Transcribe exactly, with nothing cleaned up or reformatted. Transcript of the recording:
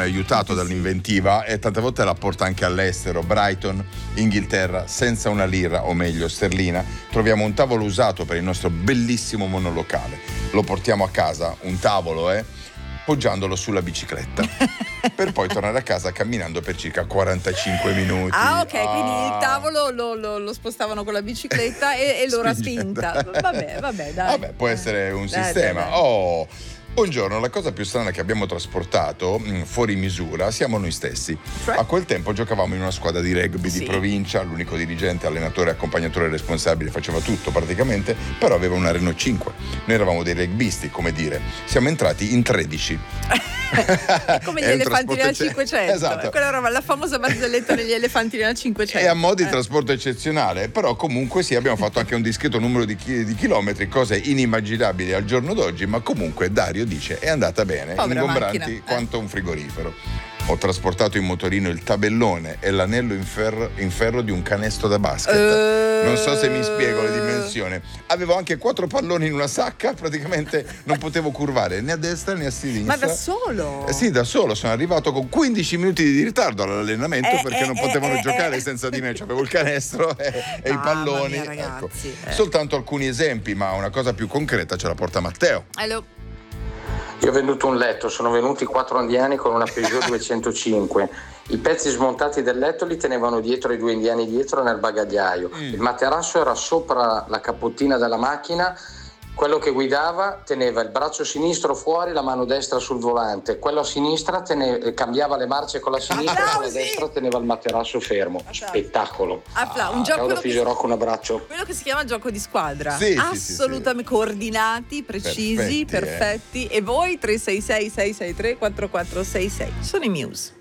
aiutato dall'inventiva e tante volte la porta anche all'estero. Brighton, Inghilterra, senza una lira, o meglio sterlina, troviamo un tavolo usato per il nostro bellissimo monolocale. Lo portiamo a casa, un tavolo, eh? Poggiandolo sulla bicicletta per poi tornare a casa camminando per circa quarantacinque minuti. Ah, ok, ah. quindi il tavolo lo, lo, lo spostavano con la bicicletta e, e l'ora spinta. Vabbè, vabbè, dai. Vabbè, può essere un dai, sistema. dai, dai. Oh, buongiorno, la cosa più strana che abbiamo trasportato mh, fuori misura siamo noi stessi. Cioè? A quel tempo giocavamo in una squadra di rugby Sì. di provincia, l'unico dirigente, allenatore, accompagnatore responsabile faceva tutto praticamente, però aveva una Renault cinque. Noi eravamo dei rugbisti, come dire. Siamo entrati in tredici. È come gli È un elefanti nella trasporto cinquecento. esatto. Quella roba, la famosa barzelletta degli elefanti nella cinquecento. E a mo' di Eh. trasporto eccezionale, però comunque sì, abbiamo fatto anche un discreto numero di, chi- di chilometri, cose inimmaginabili al giorno d'oggi, ma comunque Dario dice è andata bene, Povera ingombranti macchina, eh. quanto un frigorifero. Ho trasportato in motorino il tabellone e l'anello in ferro, in ferro di un canestro da basket. Eh. Non so se mi spiego le dimensioni. Avevo anche quattro palloni in una sacca, praticamente non potevo curvare né a destra né a sinistra. Ma da solo? Eh sì, da solo. Sono arrivato con quindici minuti di ritardo all'allenamento Eh, perché eh, non eh, potevano eh, giocare eh. senza di me. C'avevo il canestro e, e i Mamma palloni. mia, ragazzi, Ecco. eh. Soltanto alcuni esempi, ma una cosa più concreta ce la porta Matteo. Allora, Io ho venduto un letto, sono venuti quattro andiani con una Peugeot duecentocinque. I pezzi smontati del letto li tenevano dietro i due indiani dietro nel bagagliaio. Mm. Il materasso era sopra la capottina della macchina. Quello che guidava teneva il braccio sinistro fuori, la mano destra sul volante. Quello a sinistra tene- cambiava le marce con la sinistra, con la Applausi! destra teneva il materasso fermo. Applausi. Spettacolo. Appla- un gioco Ciao da quello che- Fisorocco, un abbraccio. quello che si chiama gioco di squadra. Sì, sì, assolutamente coordinati, precisi, Perfetti, eh. perfetti. E voi tre sei sei sei sei tre quattro quattro sei sei sono i Muse.